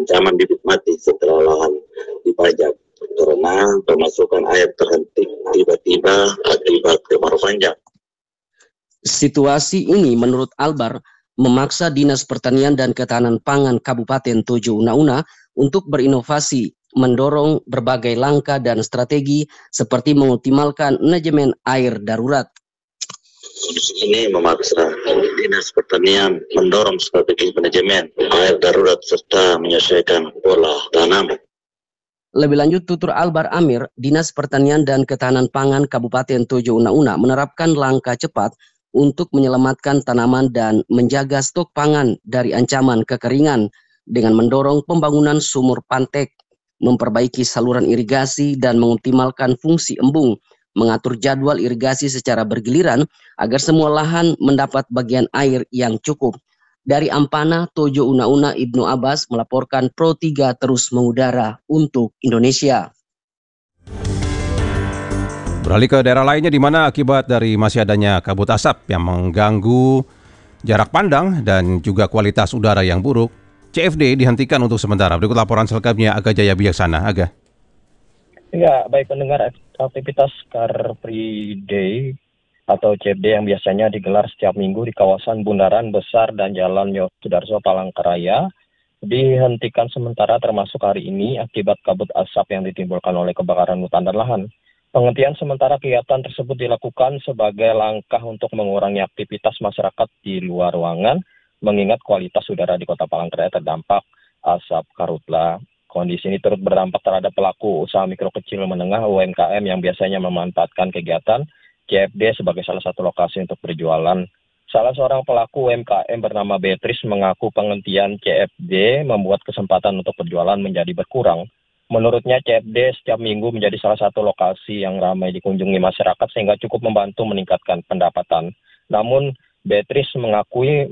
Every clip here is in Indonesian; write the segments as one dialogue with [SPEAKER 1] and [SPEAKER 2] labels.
[SPEAKER 1] ancaman bibit mati setelah lahan dipajak karena pemasukan air terhenti tiba-tiba akibat kemarau panjang.
[SPEAKER 2] Situasi ini menurut Albar memaksa Dinas Pertanian dan Ketahanan Pangan Kabupaten Tojo Una untuk berinovasi, mendorong berbagai langkah dan strategi seperti mengoptimalkan manajemen air darurat.
[SPEAKER 1] Kondisi ini memaksa Dinas Pertanian mendorong strategi manajemen air darurat serta menyesuaikan pola tanaman.
[SPEAKER 2] Lebih lanjut, tutur Albar Amir, Dinas Pertanian dan Ketahanan Pangan Kabupaten Tojo Una menerapkan langkah cepat untuk menyelamatkan tanaman dan menjaga stok pangan dari ancaman kekeringan dengan mendorong pembangunan sumur pantek, memperbaiki saluran irigasi dan mengoptimalkan fungsi embung, mengatur jadwal irigasi secara bergiliran agar semua lahan mendapat bagian air yang cukup. Dari Ampana, Tojo Una Ibnu Abbas melaporkan Pro 3 terus mengudara untuk Indonesia.
[SPEAKER 3] Beralih ke daerah lainnya di mana akibat dari masih adanya kabut asap yang mengganggu jarak pandang dan juga kualitas udara yang buruk, CFD dihentikan untuk sementara. Berikut laporan selengkapnya Aga Jaya Bijaksana. Aga.
[SPEAKER 4] Ya, baik pendengar, aktivitas Car Free Day atau CFD yang biasanya digelar setiap minggu di kawasan Bundaran Besar dan Jalan Yosudarso Palangkaraya dihentikan sementara termasuk hari ini akibat kabut asap yang ditimbulkan oleh kebakaran hutan dan lahan. Penghentian sementara kegiatan tersebut dilakukan sebagai langkah untuk mengurangi aktivitas masyarakat di luar ruangan, mengingat kualitas udara di Kota Palangkaraya terdampak asap karhutla. Kondisi ini turut berdampak terhadap pelaku usaha mikro kecil menengah UMKM yang biasanya memanfaatkan kegiatan CFD sebagai salah satu lokasi untuk berjualan. Salah seorang pelaku UMKM bernama Beatrice mengaku penghentian CFD membuat kesempatan untuk berjualan menjadi berkurang. Menurutnya CFD setiap minggu menjadi salah satu lokasi yang ramai dikunjungi masyarakat sehingga cukup membantu meningkatkan pendapatan. Namun Beatrice mengakui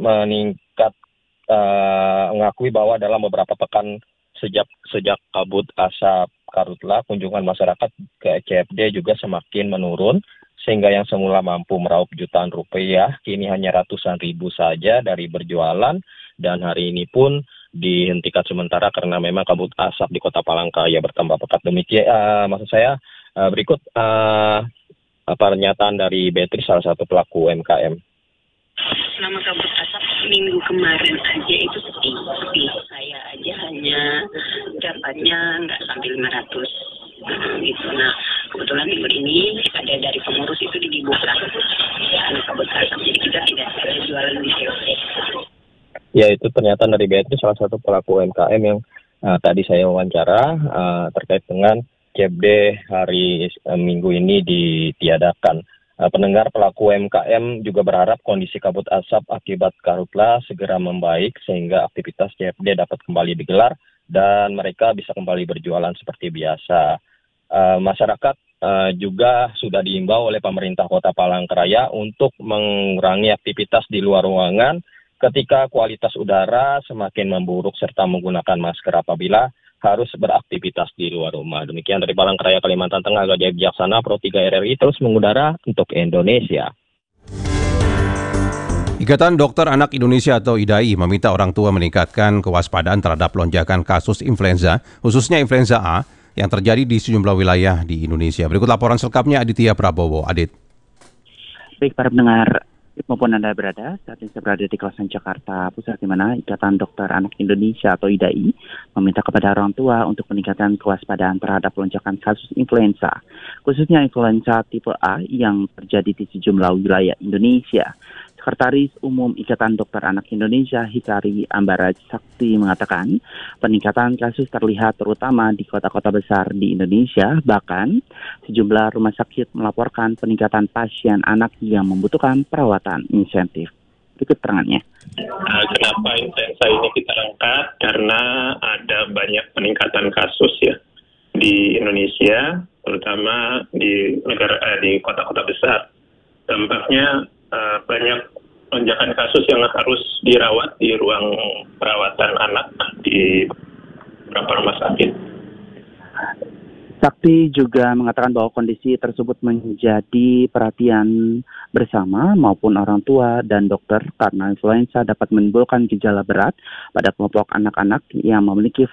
[SPEAKER 4] bahwa dalam beberapa pekan sejak kabut asap karhutla, kunjungan masyarakat ke CFD juga semakin menurun, sehingga yang semula mampu meraup jutaan rupiah, kini hanya ratusan ribu saja dari berjualan, dan hari ini pun dihentikan sementara karena memang kabut asap di Kota Palangkaraya bertambah pekat. Demikian, berikut pernyataan dari Beatrice, salah satu pelaku UMKM.
[SPEAKER 5] Selama kabut asap minggu kemarin aja itu sepi. Saya aja hanya dapatnya nggak sampai 500 gitu. Nah, kebetulan minggu ini ada dari pengurus itu dibuka kabut asap, jadi kita tidak ada jualan di CFD.
[SPEAKER 4] Ya, itu pernyataan dari Beatrice, salah satu pelaku UMKM yang tadi saya wawancara terkait dengan CFD hari Minggu ini ditiadakan. Pendengar, pelaku UMKM juga berharap kondisi kabut asap akibat karhutla segera membaik sehingga aktivitas CFD dapat kembali digelar dan mereka bisa kembali berjualan seperti biasa. Masyarakat juga sudah diimbau oleh pemerintah Kota Palangkaraya untuk mengurangi aktivitas di luar ruangan ketika kualitas udara semakin memburuk serta menggunakan masker apabila harus beraktivitas di luar rumah. Demikian dari Palangkaraya, Kalimantan Tengah, Aga Jaya Bijaksana, Pro 3 RRI terus mengudara untuk Indonesia.
[SPEAKER 3] Ikatan Dokter Anak Indonesia atau IDAI meminta orang tua meningkatkan kewaspadaan terhadap lonjakan kasus influenza, khususnya influenza A, yang terjadi di sejumlah wilayah di Indonesia. Berikut laporan selengkapnya Aditya Prabowo. Adit.
[SPEAKER 6] Baik para pendengar, maupun Anda berada, saat ini saya berada di kawasan Jakarta Pusat, di mana Ikatan Dokter Anak Indonesia atau IDAI meminta kepada orang tua untuk meningkatkan kewaspadaan terhadap lonjakan kasus influenza, khususnya influenza tipe A yang terjadi di sejumlah wilayah Indonesia. Sekretaris Umum Ikatan Dokter Anak Indonesia, Hikari Ambaraj Sakti, mengatakan peningkatan kasus terlihat terutama di kota-kota besar di Indonesia. Bahkan sejumlah rumah sakit melaporkan peningkatan pasien anak yang membutuhkan perawatan insentif. Berikut keterangannya.
[SPEAKER 7] Kenapa influenza ini kita angkat? Karena ada banyak peningkatan kasus ya di Indonesia, terutama di kota-kota besar. Dampaknya banyak lonjakan kasus yang harus dirawat di ruang perawatan anak di beberapa rumah sakit.
[SPEAKER 6] Sakti juga mengatakan bahwa kondisi tersebut menjadi perhatian bersama maupun orang tua dan dokter karena influenza dapat menimbulkan gejala berat pada kelompok anak-anak yang memiliki